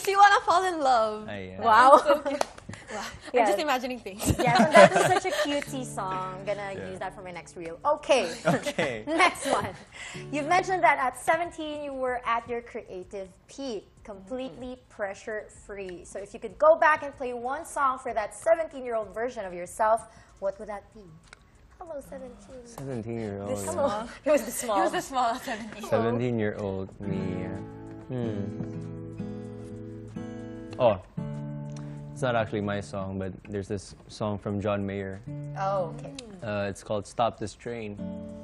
makes you want to fall in love. Wow. Wow. Yeah. I'm just imagining things. Yes, and that was such a cutesy song. I'm gonna use that for my next reel. Okay. Okay. Next one. You've mentioned that at 17 you were at your creative peak, completely pressure-free. So if you could go back and play one song for that 17-year-old version of yourself, what would that be? Hello, 17. 17-year-old. Hello. It was the small. He was the small 17. 17-year-old me. Oh, it's not actually my song, but there's this song from John Mayer. Oh, okay. It's called "Stop This Train."